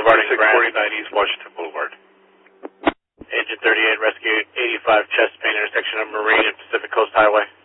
4649 East Washington Boulevard. Agent 38, rescue 85 Chest Pain, intersection of Marine and Pacific Coast Highway.